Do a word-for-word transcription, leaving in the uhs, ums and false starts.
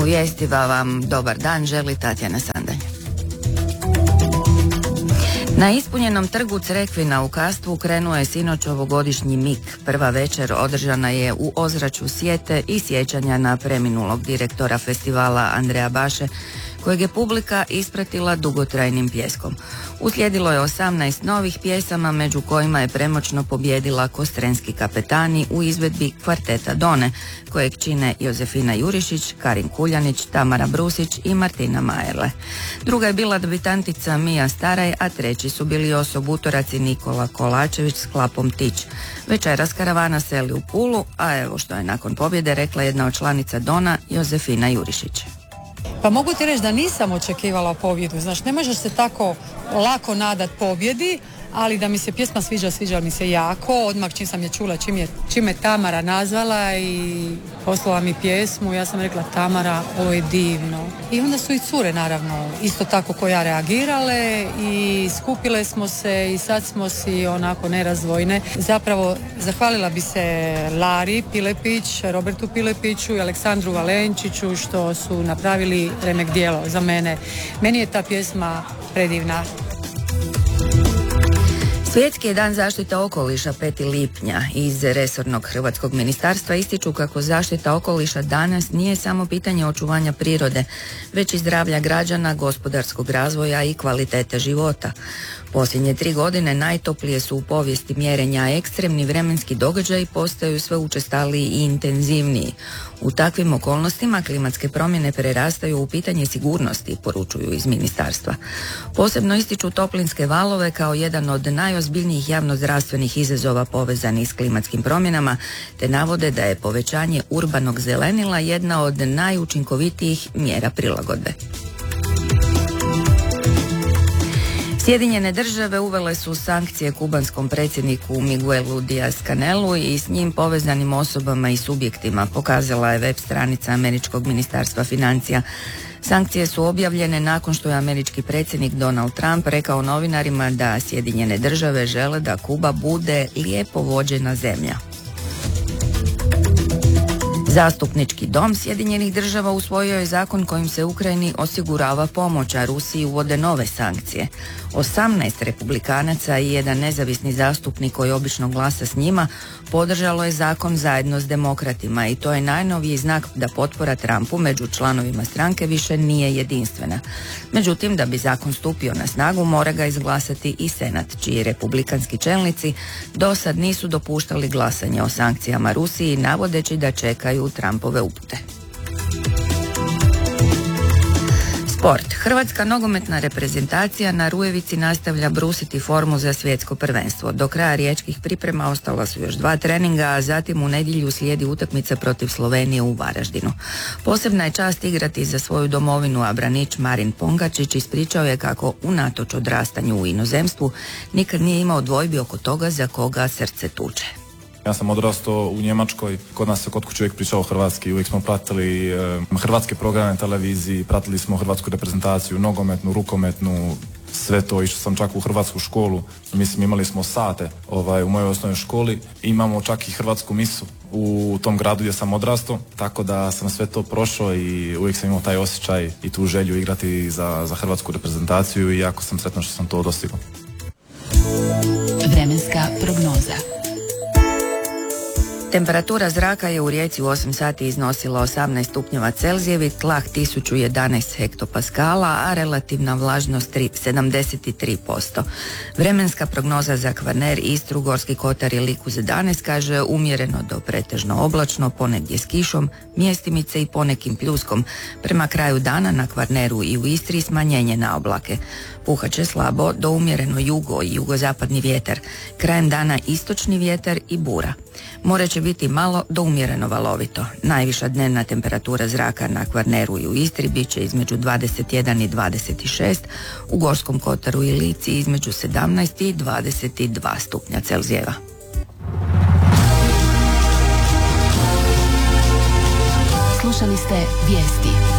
vijestiva vam dobar dan želi Tatjana Sandalj. Na ispunjenom trgu Crekvina u Kastvu krenuo je sinoć ovogodišnji M I K. Prva večer održana je u ozračju sjete i sjećanja na preminulog direktora festivala Andreja Baše, kojeg je publika ispratila dugotrajnim pljeskom. Uslijedilo je osamnaest novih pjesama, među kojima je premoćno pobjedila Kostrenski kapetani u izvedbi kvarteta Done, kojeg čine Jozefina Jurišić, Karin Kuljanić, Tamara Brusić i Martina Majerle. Druga je bila debitantica Mija Staraj, a treći su bili Joso Butorac i Nikola Kolačević s Klapom Tić. Večeras karavana seli u Pulu, a evo što je nakon pobjede rekla jedna od članica Dona, Jozefina Jurišić. Pa mogu ti reći da nisam očekivala pobjedu, znaš, ne možeš se tako lako nadat pobjedi, ali da mi se pjesma sviđa, sviđa mi se jako. Odmah čim sam je čula, čim je, čim je Tamara nazvala i poslala mi pjesmu, ja sam rekla Tamara, ovo je divno. I onda su i cure naravno isto tako ko ja reagirale i skupile smo se i sad smo si onako nerazdvojne. Zapravo zahvalila bi se Lari Pilepić, Robertu Pilepiću i Aleksandru Valenčiću što su napravili remek djelo za mene. Meni je ta pjesma predivna. Svjetski je dan zaštite okoliša peti lipnja. Iz resornog hrvatskog ministarstva ističu kako zaštita okoliša danas nije samo pitanje očuvanja prirode, već i zdravlja građana, gospodarskog razvoja i kvalitete života. Posljednje tri godine najtoplije su u povijesti mjerenja, a ekstremni vremenski događaji postaju sve učestaliji i intenzivniji. U takvim okolnostima klimatske promjene prerastaju u pitanje sigurnosti, poručuju iz ministarstva. Posebno ističu toplinske valove kao jedan od najozbiljnijih javnozdravstvenih izazova povezanih s klimatskim promjenama, te navode da je povećanje urbanog zelenila jedna od najučinkovitijih mjera prilagodbe. Sjedinjene države uvele su sankcije kubanskom predsjedniku Miguelu Diaz-Canelu i s njim povezanim osobama i subjektima, pokazala je web stranica američkog ministarstva financija. Sankcije su objavljene nakon što je američki predsjednik Donald Trump rekao novinarima da Sjedinjene države žele da Kuba bude lijepo vođena zemlja. Zastupnički dom Sjedinjenih država usvojio je zakon kojim se Ukrajini osigurava pomoć, a Rusiji uvode nove sankcije. osamnaest republikanaca i jedan nezavisni zastupnik koji obično glasa s njima podržalo je zakon zajedno s demokratima i to je najnoviji znak da potpora Trumpu među članovima stranke više nije jedinstvena. Međutim, da bi zakon stupio na snagu, mora ga izglasati i Senat, čiji republikanski čelnici do sad nisu dopuštali glasanje o sankcijama Rusiji, navodeći da čekaju Trumpove upute. Sport. Hrvatska nogometna reprezentacija na Rujevici nastavlja brusiti formu za svjetsko prvenstvo. Do kraja riječkih priprema ostala su još dva treninga, a zatim u nedjelju slijedi utakmica protiv Slovenije u Varaždinu. Posebna je čast igrati za svoju domovinu, a branič Marin Pongačić ispričao je kako unatoč odrastanju u inozemstvu nikad nije imao dvojbi oko toga za koga srce tuče. Ja sam odrastao u Njemačkoj, kod nas se kod kuće uvijek pričao hrvatski, uvijek smo pratili e, hrvatske programe na televiziji, pratili smo hrvatsku reprezentaciju, nogometnu, rukometnu, sve to, išao sam čak u hrvatsku školu, mislim imali smo sate ovaj, u mojoj osnovnoj školi, imamo čak i hrvatsku misu u tom gradu gdje sam odrastao, tako da sam sve to prošao i uvijek sam imao taj osjećaj i tu želju igrati za, za hrvatsku reprezentaciju i jako sam sretan što sam to dostigao. Vremenska prognoza. Temperatura zraka je u Rijeci u osam sati iznosila osamnaest stupnjeva Celzijevih, tlak tisuću jedanaest hektopaskala, a relativna vlažnost sedamdeset tri posto. Vremenska prognoza za Kvarner, Istru, Gorski kotar i Liku za danas kaže umjereno do pretežno oblačno, ponegdje s kišom, mjestimice i ponekim pljuskom. Prema kraju dana na Kvarneru i u Istri smanjenje na oblake. Puhat će slabo do umjereno jugo i jugozapadni vjetar. Krajem dana istočni vjetar i bura. More će biti malo do umjereno valovito. Najviša dnevna temperatura zraka na Kvarneru i u Istri bit će između dvadeset jedan i dvadeset šest, u Gorskom kotaru i Lici između sedamnaest i dvadeset dva stupnja Celzijeva. Slušali ste vijesti.